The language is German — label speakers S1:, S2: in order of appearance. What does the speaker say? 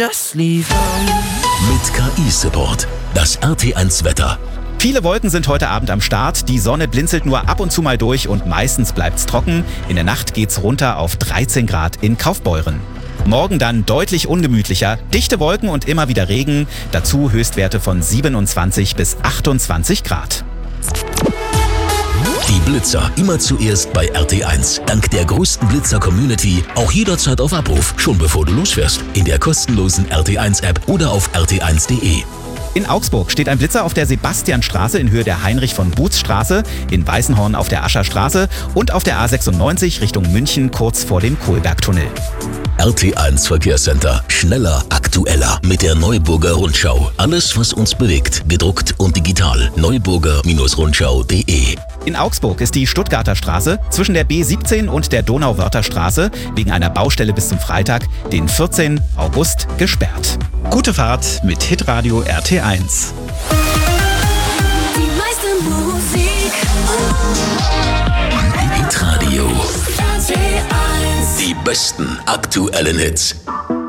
S1: Das lief
S2: Mit KI-Support. Das RT1 Wetter.
S3: Viele Wolken sind heute Abend am Start. Die Sonne blinzelt nur ab und zu mal durch und meistens bleibt's trocken. In der Nacht geht's runter auf 13 Grad in Kaufbeuren. Morgen dann deutlich ungemütlicher. Dichte Wolken und immer wieder Regen. Dazu Höchstwerte von 27 bis 28 Grad.
S2: Die Blitzer immer zuerst bei RT1. Dank der größten Blitzer-Community auch jederzeit auf Abruf, schon bevor du losfährst. In der kostenlosen RT1-App oder auf rt1.de.
S3: In Augsburg steht ein Blitzer auf der Sebastianstraße in Höhe der Heinrich-von-Boots-Straße, in Weißenhorn auf der Ascherstraße und auf der A96 Richtung München kurz vor dem Kohlbergtunnel.
S2: RT1 Verkehrscenter. Schneller, aktueller mit der Neuburger Rundschau. Alles, was uns bewegt, gedruckt und digital. neuburger-rundschau.de.
S3: In Augsburg ist die Stuttgarter Straße zwischen der B17 und der Donauwörther wegen einer Baustelle bis zum Freitag, den 14. August, gesperrt. Gute Fahrt mit Hitradio RT1.
S4: Die meiste Musik.
S2: Hitradio.
S4: RT1.
S2: Die besten aktuellen Hits.